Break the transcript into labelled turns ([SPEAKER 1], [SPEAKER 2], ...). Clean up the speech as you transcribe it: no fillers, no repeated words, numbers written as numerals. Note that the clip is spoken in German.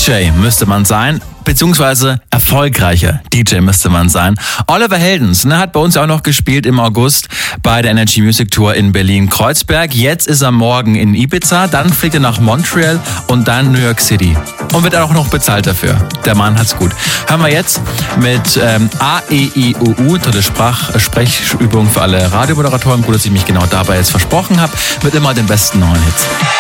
[SPEAKER 1] DJ müsste man sein, beziehungsweise erfolgreicher DJ müsste man sein. Oliver Heldens, hat bei uns auch noch gespielt im August bei der Energy Music Tour in Berlin-Kreuzberg. Jetzt ist er morgen in Ibiza, dann fliegt er nach Montreal und dann New York City. Und wird auch noch bezahlt dafür. Der Mann hat's gut. Hören wir jetzt mit A-E-I-O-U, tolle Sprechübung für alle Radiomoderatoren. Gut, dass ich mich genau dabei jetzt versprochen habe. Mit immer den besten neuen Hits.